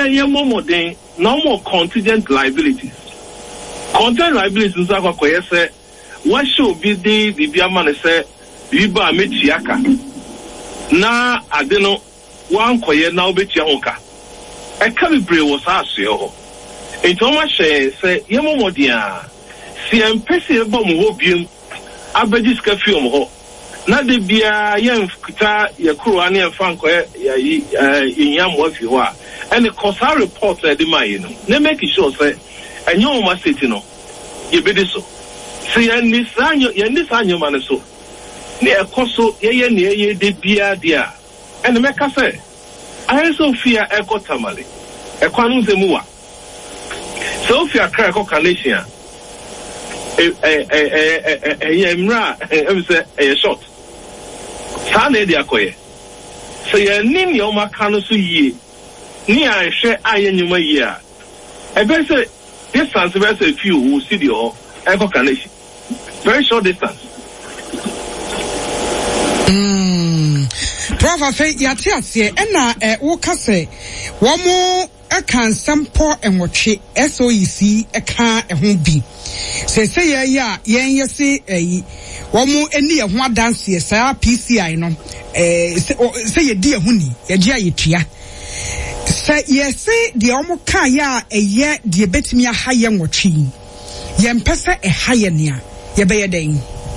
say yemomodin no more contingent liabilities. Contingent liabilities nso akwakoye say what should be the bibiama ne say biba ametiaka na adeno wan koye na obetia honka e ka bebre wo sa aso ho enti o ma hye say yemomodin a si empese bo mo ho biem abegi ska fi om ho na de bia yemfita ye kuro ane emfa nkoye yanyamo afi ho a and the COSA report de my na make sure say enyo ma city no ye be so say any sanyo man so ne ekoso ye ne de bia dia and make say I so fear ekotamale ekwanu zemuwa so fear cry ko kanation mra em say short sa na de akoye say ni o maka no so yie ni a hwe ayenyuma yi a ebe say distance be say few who see the echo connection very short distance. Prof afi yati ase na wo kase wo mo aka nsampo enwotwe SOEC eka ho bi se ya yen yesi wo mo eni ho adanse sa PCI no se ye di ehuni ye dia yetua say yes the omo ka ya eye de betimi ahaye nwotwe ye mpese ehaye nea ye be yeden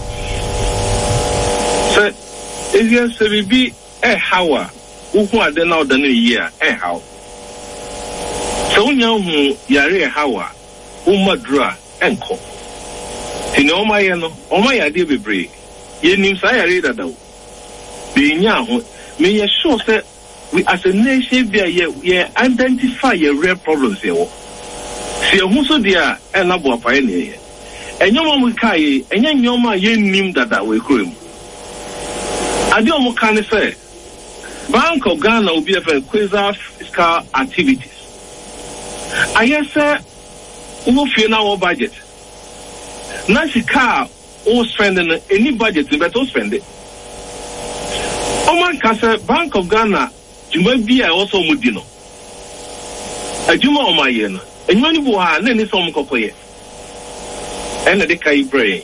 say if you say bi hawa uhu ade na odane yi a hawa so nya hu yare hawa umadra enko tini oma ye no oma ya de bebre ye nim sa yare dadaw be nya ho me ye sure say we as a nation be identify your real problems here. See who so dia and na bo apaye ne ye. Enyoma mu kai enya nyoma ye nim dada we krom. Ade o mu kan say Bank of Ghana will be a quasi fiscal activities. I say who feel now our budget. Na sika o spend any budget but o spend it. Oman kase Bank of Ghana Juma bi a also mudino. Ajuma o ma ye no. Enwa ni bo ha na ni so mkokoye. Ena de kai brain.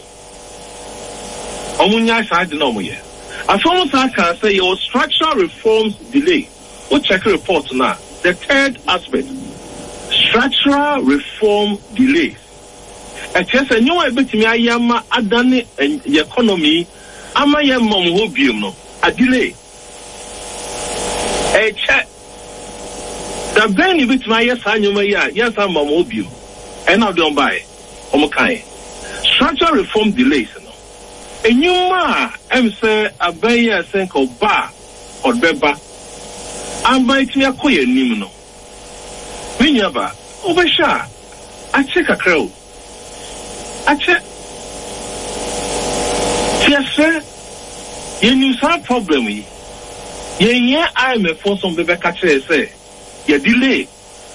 Omunya sa de no mo ye. Afomo sa can say your structural reforms delay. We check report now. The third aspect. Structural reform delays. Just a new betimi ayama adane the economy ama ye mom ho biom no. A delay. A check. The benny with my yes, I knew my yes, I'm a mobile. And now don't buy. Omokai. Structural reform delays. A new ma, I'm say a bayer sink of bar or beba. I'm biting me a queer nimno. Winyaba, oversha. I check a crow. I check. Yes, sir. You knew some problem. Yeah, I'm a force on the back say. You delay.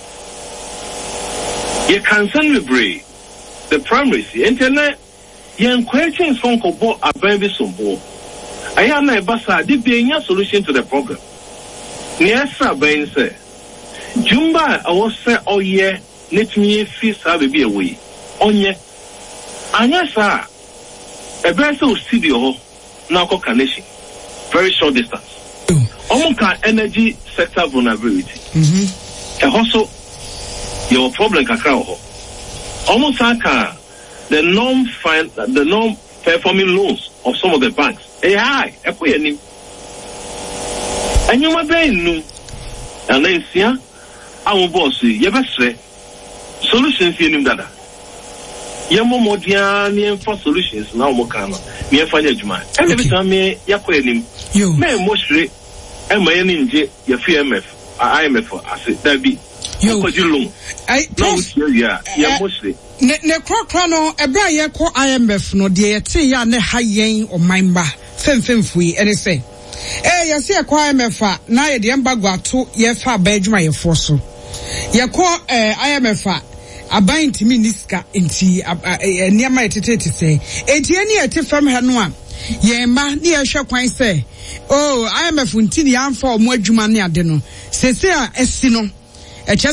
You cancel the break. The primaries, the internet, you questions from Kobo are very simple. I am a basa, did be a solution to the problem. Yes, sir, Ben said. Jumba, I was say, oh, yeah, let me feast have a be away. Oh, yeah. And yes, sir, a vessel studio now connection. Very short distance. Omuka energy sector vulnerability. Also, your problem kakra ho. Omusaka the non-performing loans of some of the banks. High, ekwenim. Anyuma be nu. Alensia, our boss, yebesre. Solutions yenim dada. Yemo modiani for solutions now mokano. Me fanya juma. Every time me yakwenim. Me mostly MNJ, your FMF, IMF, I said, that be. You could you mostly. Ne crocrano, a braya call IMF, no dear tea, ne high yen or mine bar, fem and say. You see a IMF, na the embagua to ye far bedge my fossil. You call IMF, a bind to me niska into near my tete say. Etienne at from Hanua. Ye ma near shopwine say. Oh, I am a funtini am for more jumania deno. Se esino.